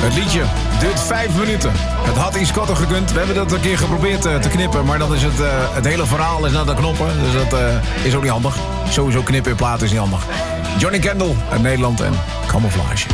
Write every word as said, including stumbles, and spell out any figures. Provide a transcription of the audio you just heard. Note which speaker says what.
Speaker 1: Het liedje duurt vijf minuten. Het had iets korter gekund. We hebben dat een keer geprobeerd uh, te knippen. Maar dan is het, uh, het hele verhaal is naar de knoppen. Dus dat uh, is ook niet handig. Sowieso knippen in platen is niet handig. Johnny Kendall uit Nederland en Camouflage.